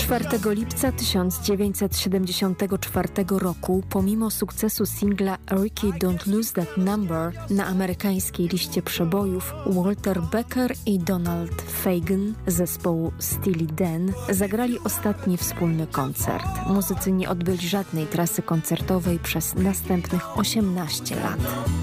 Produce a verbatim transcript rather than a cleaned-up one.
czwartego lipca tysiąc dziewięćset siedemdziesiątego czwartego roku, pomimo sukcesu singla Ricky Don't Lose That Number na amerykańskiej liście przebojów, Walter Becker i Donald Fagen z zespołu Steely Dan zagrali ostatni wspólny koncert. Muzycy nie odbyli żadnej trasy koncertowej przez następnych osiemnaście lat.